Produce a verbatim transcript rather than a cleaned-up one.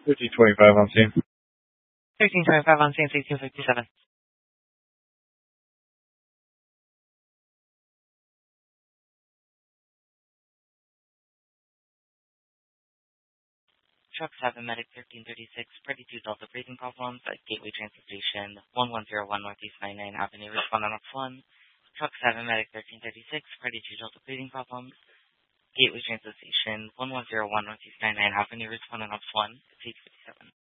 thirteen twenty-five on scene. thirteen twenty-five on scene, eighteen fifty-seven. Truck seven, Medic thirteen thirty-six, Party two Delta breathing problems at Gateway Transit Station, one one zero one Northeast ninety-nine Avenue, responding on one. Truck seven, Medic thirteen thirty-six, Party two Delta breathing problems, Gateway Transit Station, one one zero one Northeast ninety-nine Avenue, responding on one. It's eight fifty-seven.